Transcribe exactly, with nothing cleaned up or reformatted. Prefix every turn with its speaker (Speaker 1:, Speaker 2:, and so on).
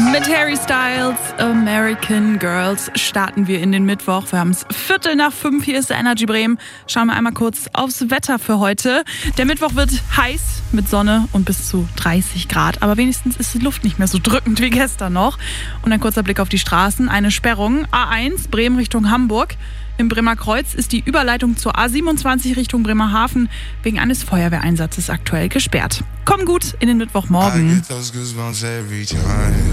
Speaker 1: Mit Harry Styles, American Girls, starten wir in den Mittwoch. Wir haben es Viertel nach fünf, hier ist der Energy Bremen. Schauen wir einmal kurz aufs Wetter für heute. Der Mittwoch wird heiß mit Sonne und bis zu dreißig Grad. Aber wenigstens ist die Luft nicht mehr so drückend wie gestern noch. Und ein kurzer Blick auf die Straßen. Eine Sperrung, A eins, Bremen Richtung Hamburg. Im Bremer Kreuz ist die Überleitung zur A siebenundzwanzig Richtung Bremerhaven wegen eines Feuerwehreinsatzes aktuell gesperrt. Komm gut in den Mittwochmorgen.